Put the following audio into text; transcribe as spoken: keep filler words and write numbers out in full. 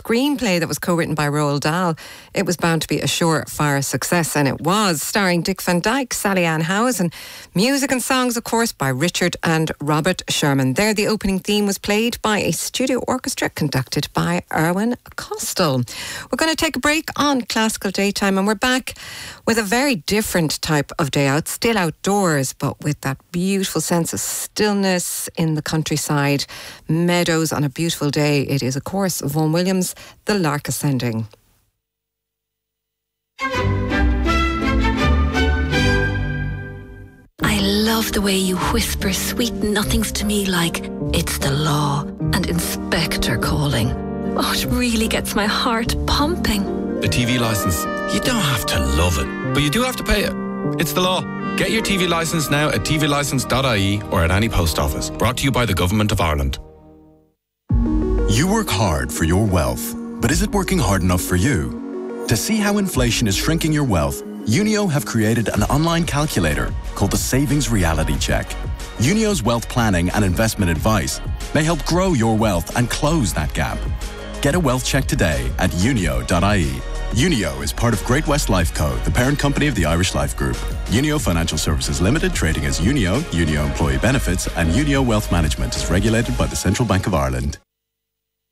screenplay that was co-written by Roald Dahl. It was bound to be a surefire success, and it was, starring Dick Van Dyke, Sally Ann Howes, and music and songs, of course, by Richard and Robert Sherman. There, the opening theme was played by a studio orchestra conducted by Erwin Kostel. We're going to take a break on Classical Daytime, and we're back with a very different type of day out, still outdoors, but with that beautiful sense of stillness in the countryside, meadows on a beautiful day. It is, of course, Vaughan Williams, The Lark Ascending. I love the way you whisper sweet nothings to me like it's the law and inspector calling. Oh, it really gets my heart pumping. The T V licence, you don't have to love it, but you do have to pay it. It's the law. Get your T V licence now at t v licence dot I E or at any post office. Brought to you by the Government of Ireland. You work hard for your wealth, but is it working hard enough for you? To see how inflation is shrinking your wealth, Unio have created an online calculator called the Savings Reality Check. Unio's wealth planning and investment advice may help grow your wealth and close that gap. Get a wealth check today at unio dot I E. Unio is part of Great West Life Co., the parent company of the Irish Life Group. Unio Financial Services Limited, trading as Unio, Unio Employee Benefits, and Unio Wealth Management is regulated by the Central Bank of Ireland.